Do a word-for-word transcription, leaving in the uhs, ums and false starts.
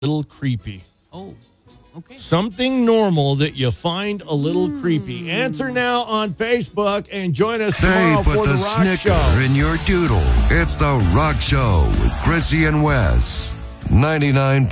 little creepy. Oh, okay. Something normal that you find a little mm. creepy. Answer now on Facebook and join us tomorrow they put for the, the Rock Snicker Show. in your doodle. It's the Rock Show with Chrissy and Wes. ninety-nine